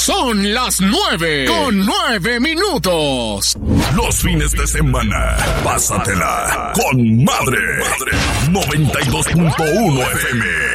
Son las 9:09. Los fines de semana, pásatela con madre. 92.1 FM.